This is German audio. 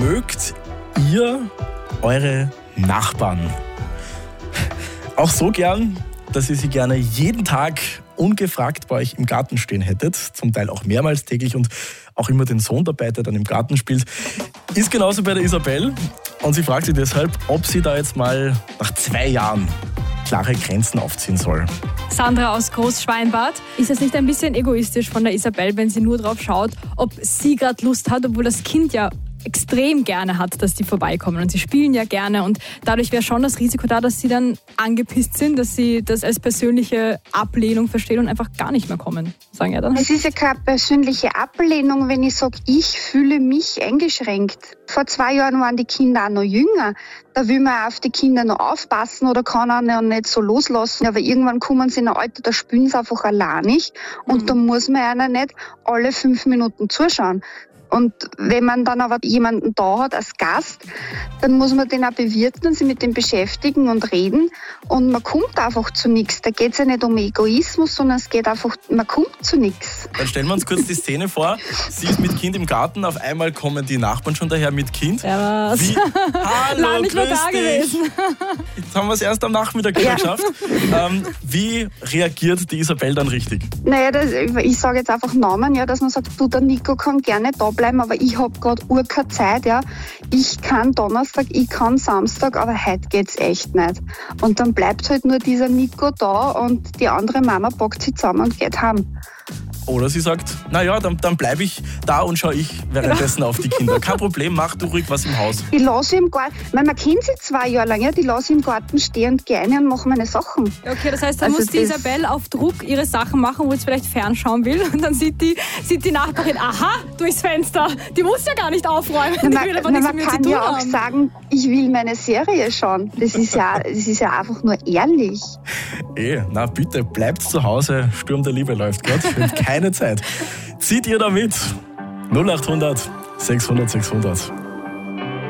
mögt ihr eure Nachbarn auch so gern, dass ihr sie gerne jeden Tag ungefragt bei euch im Garten stehen hättet, zum Teil auch mehrmals täglich und auch immer den Sohn dabei, der dann im Garten spielt. Ist genauso bei der Isabel und sie fragt sich deshalb, ob sie da jetzt mal nach 2 Jahren klare Grenzen aufziehen soll. Sandra aus Großschweinbad. Ist es nicht ein bisschen egoistisch von der Isabel, wenn sie nur drauf schaut, ob sie gerade Lust hat, obwohl das Kind ja extrem gerne hat, dass die vorbeikommen und sie spielen ja gerne und dadurch wäre schon das Risiko da, dass sie dann angepisst sind, dass sie das als persönliche Ablehnung verstehen und einfach gar nicht mehr kommen, sagen ja dann. Es ist ja keine persönliche Ablehnung, wenn ich sage, ich fühle mich eingeschränkt. Vor 2 Jahren waren die Kinder auch noch jünger. Da will man auf die Kinder noch aufpassen oder kann auch noch nicht so loslassen. Aber irgendwann kommen sie in ein Alter, da spielen sie einfach alleinig und da muss man einer nicht alle 5 Minuten zuschauen. Und wenn man dann aber jemanden da hat als Gast, dann muss man den auch bewirten und sich mit dem beschäftigen und reden. Und man kommt einfach zu nichts. Da geht es ja nicht um Egoismus, sondern es geht einfach, man kommt zu nichts. Dann stellen wir uns kurz die Szene vor. Sie ist mit Kind im Garten, auf einmal kommen die Nachbarn schon daher mit Kind. Ja, was? Hallo, Nein, nicht mehr grüß da dich. gewesen. Jetzt haben wir es erst am Nachmittag geschafft. Wie reagiert die Isabel dann richtig? Naja, ich sage jetzt einfach Namen, ja, dass man sagt, du, der Nico kann gerne da bleiben, aber ich habe gerade keine Zeit. Ja. Ich kann Donnerstag, ich kann Samstag, aber heute geht's echt nicht. Und dann bleibt halt nur dieser Nico da und die andere Mama packt sie zusammen und geht heim. Oder sie sagt, naja, dann bleibe ich da und schaue ich währenddessen auf die Kinder. Kein Problem, mach du ruhig was im Haus. Ich lasse im Garten, man kennt sie 2 Jahre lang, ja, die lasse im Garten stehen und gehe rein und mache meine Sachen. Okay, das heißt, dann muss die Isabel auf Druck ihre Sachen machen, wo sie vielleicht fernschauen will und dann sieht die Nachbarin, aha, durchs Fenster, die muss ja gar nicht aufräumen. Man kann ja auch sagen, ich will meine Serie schauen. Das ist ja einfach nur ehrlich. Na bitte, bleibt zu Hause, Sturm der Liebe läuft gerade. Keine Zeit. Zieht ihr da mit? 0800 600 600.